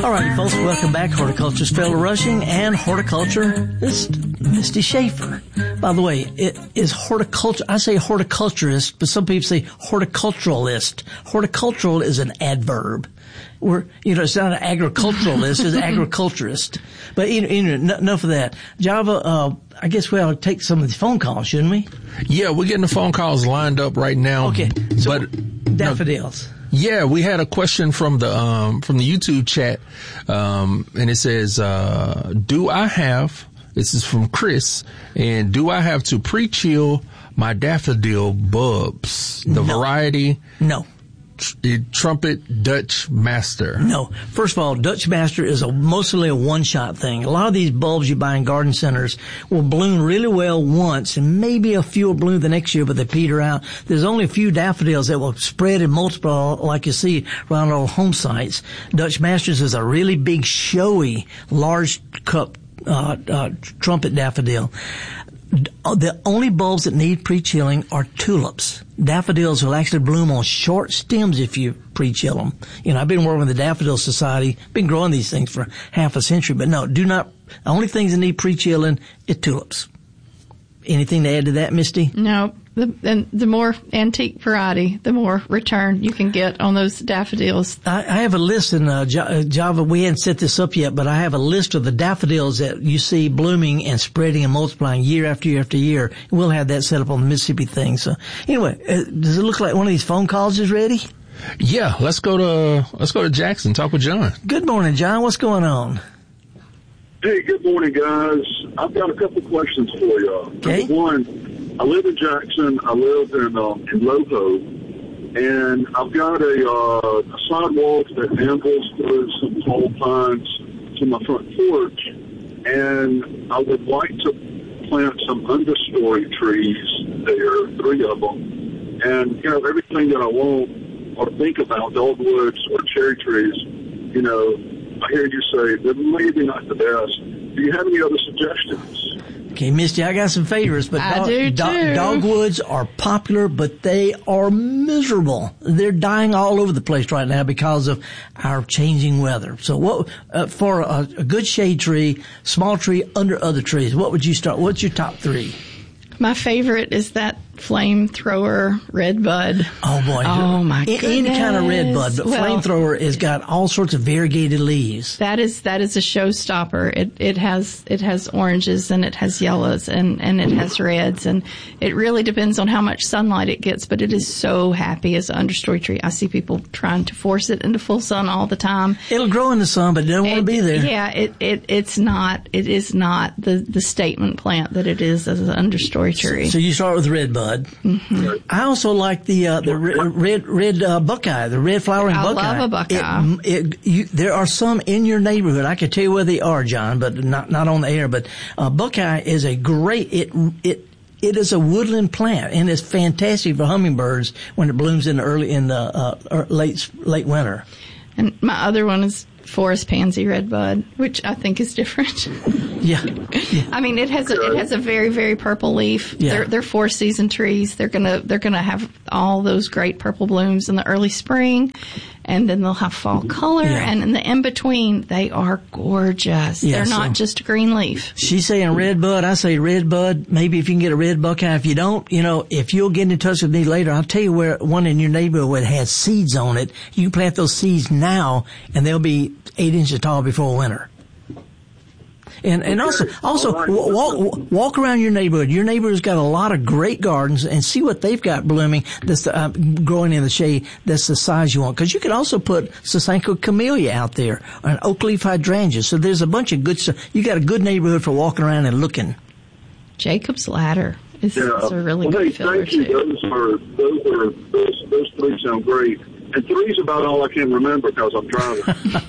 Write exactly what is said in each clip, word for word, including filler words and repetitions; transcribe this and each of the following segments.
All right, folks, welcome back. Horticulturist Fellow Rushing and horticulturist Misty Schaefer. By the way, it is horticulture. I say horticulturist, but some people say horticulturalist. Horticultural is an adverb. We're, you know, it's not an agriculturalist, it's an agriculturist. But you know, you know, enough of that. Java, uh, I guess we ought to take some of these phone calls, shouldn't we? Yeah, we're getting the phone calls lined up right now. Okay, so but daffodils. No, yeah, we had a question from the um from the YouTube chat, um, and it says, uh, "Do I have?" This is from Chris, and do I have to pre-chill my daffodil bulbs? The no. variety? No. Trumpet Dutch Master. No. First of all, Dutch Master is a mostly a one-shot thing. A lot of these bulbs you buy in garden centers will bloom really well once, and maybe a few will bloom the next year, but they peter out. There's only a few daffodils that will spread and multiply like you see around old home sites. Dutch Masters is a really big, showy, large cup uh, uh trumpet daffodil. The only bulbs that need pre-chilling are tulips. Daffodils will actually bloom on short stems if you pre-chill them. You know, I've been working with the Daffodil Society, been growing these things for half a century, but no, do not, the only things that need pre-chilling is tulips. Anything to add to that, Misty? No. The, and the more antique variety, the more return you can get on those daffodils. I, I have a list in uh, Java. We hadn't set this up yet, but I have a list of the daffodils that you see blooming and spreading and multiplying year after year after year. We'll have that set up on the Mississippi thing. So anyway, uh, does it look like one of these phone calls is ready? Yeah, let's go to let's go to Jackson. Talk with John. Good morning, John. What's going on? Hey, good morning, guys. I've got a couple questions for you. Okay. Number one, I live in Jackson. I live in um, in Loho, and I've got a, uh, a sidewalk that ambles through some tall pines to my front porch, and I would like to plant some understory trees there, three of them, and you know everything that I want or think about, dogwoods or cherry trees. You know, I hear you say they're maybe not the best. Do you have any other suggestions? Okay, Misty, I got some favorites, but I dog, do too. dog, dogwoods are popular, but they are miserable. They're dying all over the place right now because of our changing weather. So what, uh, for a, a good shade tree, small tree under other trees, what would you start? What's your top three? My favorite is that flamethrower redbud. Oh boy! Oh my goodness! Any kind of redbud, but well, flamethrower has got all sorts of variegated leaves. That is that is a showstopper. It it has it has oranges and it has yellows and and it has reds, and it really depends on how much sunlight it gets. But it is so happy as an understory tree. I see people trying to force it into full sun all the time. It'll grow in the sun, but it don't want to be there. Yeah, it, it it's not it is not the the statement plant that it is as an understory tree. So, so you start with redbud. Mm-hmm. I also like the uh, the red red uh, buckeye, the red flowering I buckeye. I love a buckeye. It, it, you, there are some in your neighborhood. I can tell you where they are, John, but not not on the air. But uh, buckeye is a great it it. It is a woodland plant, and it's fantastic for hummingbirds when it blooms in the early in the uh, late late winter. And my other one is forest pansy redbud, which I think is different. Yeah. yeah. I mean, it has a, it has a very, very purple leaf. Yeah. They're, they're four season trees. They're gonna, they're gonna have all those great purple blooms in the early spring, and then they'll have fall color, yeah. and in the in between, they are gorgeous. Yeah, they're so not just a green leaf. She's saying redbud. I say redbud. Maybe if you can get a red buckeye. If you don't, you know, if you'll get in touch with me later, I'll tell you where one in your neighborhood has seeds on it. You can plant those seeds now, and they'll be eight inches tall before winter. And and also also walk walk around your neighborhood. Your neighborhood's got a lot of great gardens, and see what they've got blooming that's uh, growing in the shade. That's the size you want. Because you can also put Sasanko camellia out there, or an oak leaf hydrangea. So there's a bunch of good stuff. You got a good neighborhood for walking around and looking. Jacob's ladder is, yeah. is a really well, good hey, filler thank you. too. Those are those are those, those three sound great. And three's about all I can remember because I'm driving.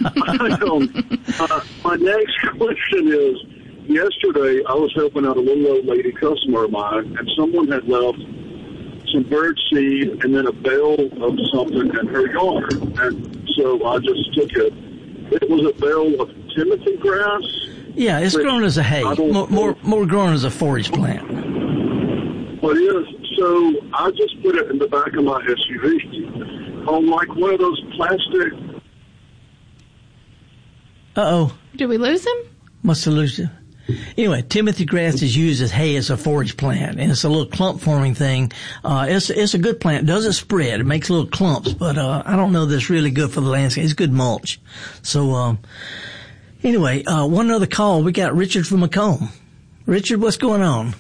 um, uh, my next question is, yesterday I was helping out a little old lady customer of mine, and someone had left some bird seed and then a bale of something in her yard. And so I just took it. It was a bale of Timothy grass. Yeah, it's grown as a hay. More, more, more grown as a forage plant. Well, it is. So I just put it in the back of my S U V. On like one of those plastic Uh-oh. Did we lose him? What's the solution? Anyway, Timothy grass is used as hay as a forage plant, and it's a little clump forming thing. Uh, it's, it's a good plant. It doesn't spread. It makes little clumps, but, uh, I don't know that it's really good for the landscape. It's good mulch. So, um, anyway, uh, one other call. We got Richard from Macomb. Richard, what's going on?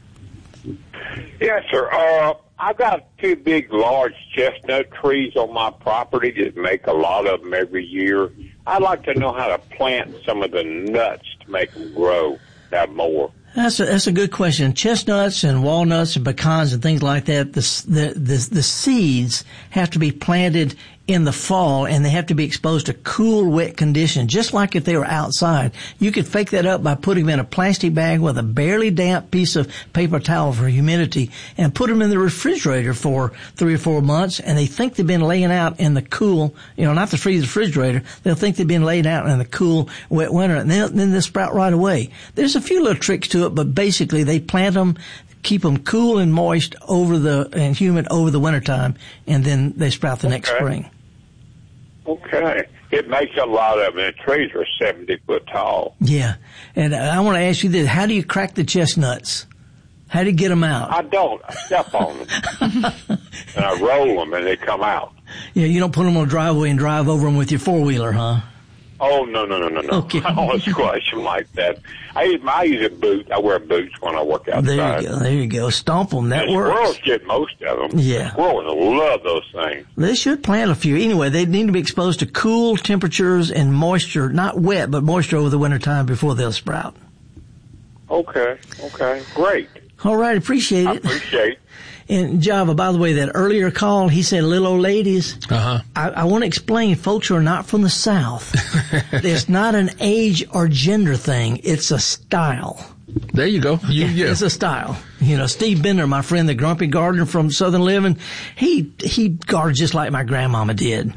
Yes, sir. Uh, I've got two big, large chestnut trees on my property that make a lot of them every year. I'd like to know how to plant some of the nuts to make them grow that more. That's a, that's a good question. Chestnuts and walnuts and pecans and things like that, the, the, the, the seeds have to be planted in the fall, and they have to be exposed to cool, wet conditions, just like if they were outside. You could fake that up by putting them in a plastic bag with a barely damp piece of paper towel for humidity and put them in the refrigerator for three or four months, and they think they've been laying out in the cool, you know, not the freezer refrigerator. They'll think they've been laid out in the cool, wet winter, and then, then they'll sprout right away. There's a few little tricks to it, but basically they plant them, keep them cool and moist over the, and humid over the wintertime, and then they sprout the next okay. spring. Okay. It makes a lot of them. The trees are seventy foot tall. Yeah. And I want to ask you this. How do you crack the chestnuts? How do you get them out? I don't. I step on them. And I roll them and they come out. Yeah, you don't put them on the driveway and drive over them with your four-wheeler, huh? Oh, no, no, no, no, no. Okay. I don't squash them like that. I use, I use a boot. I wear boots when I work outside. There you go. There you go. Stomp them. That and works. Squirrels get most of them. Yeah. Squirrels love those things. They should plant a few. Anyway, they need to be exposed to cool temperatures and moisture, not wet, but moisture over the wintertime before they'll sprout. Okay. Okay. Great. All right. Appreciate I it. appreciate it. And Java, by the way, that earlier call, he said little old ladies. Uh-huh. I, I want to explain, folks who are not from the South. It's not an age or gender thing. It's a style. There you go. You, yeah. It's a style. You know, Steve Bender, my friend, the grumpy gardener from Southern Living, he, he gardens just like my grandmama did.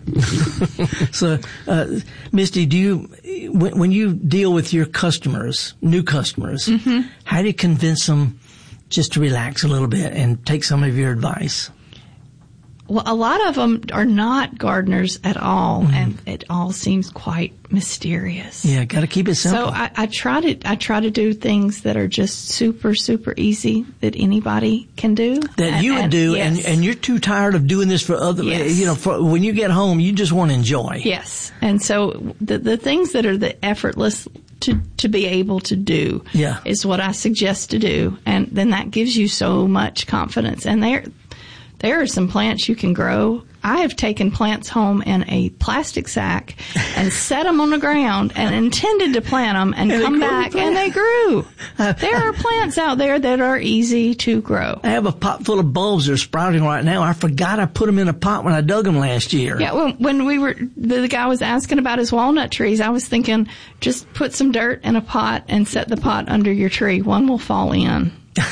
So, uh, Misty, do you, when, when you deal with your customers, new customers, mm-hmm. how do you convince them just to relax a little bit and take some of your advice? Well, a lot of them are not gardeners at all, Mm-hmm. and it all seems quite mysterious. Yeah, got to keep it simple. So I, I try to I try to do things that are just super super easy that anybody can do. That and, you would and, do, yes. and and you're too tired of doing this for other. Yes. You know, for, when you get home, you just want to enjoy. Yes, and so the the things that are the effortless to to be able to do Yeah. is what I suggest to do, and then that gives you so much confidence. And there there are some plants you can grow. I have taken plants home in a plastic sack and set them on the ground and intended to plant them and, And come they grew back plants. and they grew. There are plants out there that are easy to grow. I have a pot full of bulbs that are sprouting right now. I forgot I put them in a pot when I dug them last year. Yeah, when, when we were, the, the guy was asking about his walnut trees, I was thinking, just put some dirt in a pot and set the pot under your tree. One will fall in.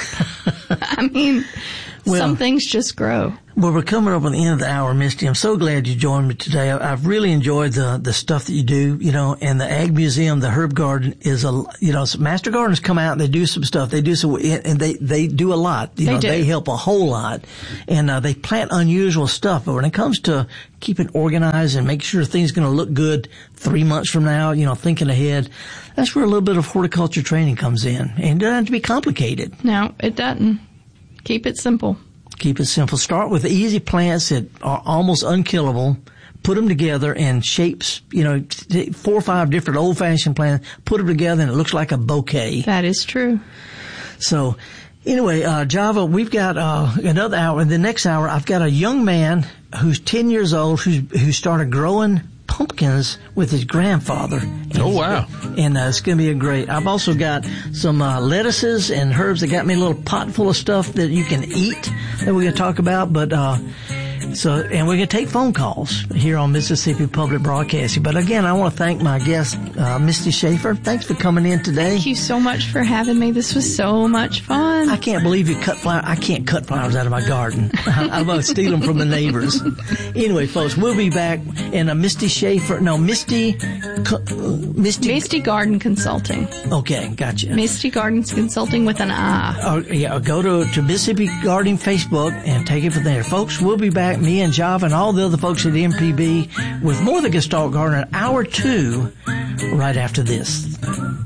I mean, Well, some things just grow. Well, we're coming up on the end of the hour, Misty. I'm so glad you joined me today. I've really enjoyed the the stuff that you do, you know, and the Ag Museum, the Herb Garden is a, you know, Master Gardeners come out and they do some stuff. They do some, and they, they do a lot. You They know, do. they help a whole lot. And, uh, they plant unusual stuff. But when it comes to keeping organized and making sure things going to look good three months from now, you know, thinking ahead, that's where a little bit of horticulture training comes in. And it doesn't have to be complicated. No, it doesn't. Keep it simple. Keep it simple. Start with easy plants that are almost unkillable. Put them together in shapes, you know, t- four or five different old-fashioned plants. Put them together and it looks like a bouquet. That is true. So, anyway, uh, Java, we've got uh, another hour. In the next hour, I've got a young man who's ten years old who's, who started growing pumpkins with his grandfather. And Oh, wow. And uh, it's going to be a great. I've also got some uh, lettuces and herbs that got me a little pot full of stuff that you can eat that we're going to talk about. But uh, so, and we're going to take phone calls here on Mississippi Public Broadcasting. But again, I want to thank my guest, uh, Misty Schaefer. Thanks for coming in today. Thank you so much for having me. This was so much fun. I can't believe you cut flowers. I can't cut flowers out of my garden. I'm going to steal them from the neighbors. Anyway, folks, we'll be back in a Misty Schaefer. No, Misty. Uh, Misty. Misty Garden Consulting. Okay, gotcha. Misty Gardens Consulting with an I. Uh, yeah, go to, to Mississippi Gardening Facebook and take it from there. Folks, we'll be back, me and Java and all the other folks at M P B with more of the Gestalt Gardener, hour two, right after this.